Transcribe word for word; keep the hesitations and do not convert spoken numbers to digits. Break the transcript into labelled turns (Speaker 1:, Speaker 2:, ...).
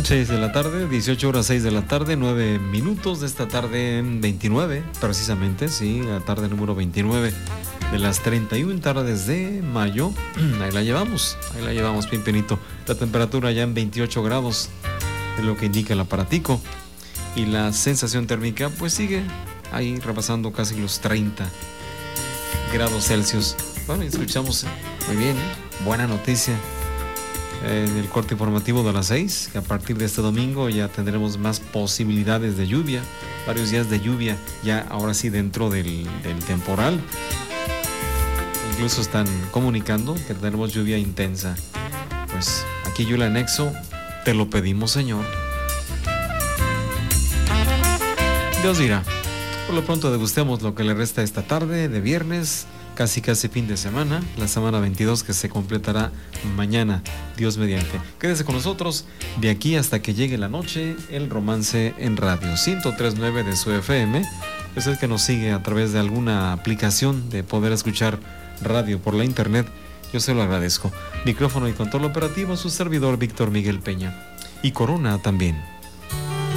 Speaker 1: seis de la tarde, dieciocho horas seis de la tarde, nueve minutos de esta tarde veintinueve, precisamente, sí, la tarde número veintinueve de las treinta y una tardes de mayo. Ahí la llevamos, ahí la llevamos, bien penito. La temperatura ya en veintiocho grados, es lo que indica el aparatico. Y la sensación térmica, pues sigue ahí repasando casi los treinta grados Celsius. Bueno, y escuchamos, muy bien, ¿eh? Buena noticia. En el corte informativo de las seis, que a partir de este domingo ya tendremos más posibilidades de lluvia, varios días de lluvia, ya ahora sí dentro del, del temporal. Incluso están comunicando que tenemos lluvia intensa. Pues aquí yo le anexo, te lo pedimos, Señor. Dios dirá. Por lo pronto degustemos lo que le resta esta tarde de viernes, casi casi fin de semana, la semana veintidós que se completará mañana, Dios mediante. Quédese con nosotros de aquí hasta que llegue la noche, el romance en radio, ciento tres punto nueve de su F M. Es el que nos sigue a través de alguna aplicación de poder escuchar radio por la internet, yo se lo agradezco. Micrófono y control operativo, su servidor Víctor Miguel Peña. Y Corona también.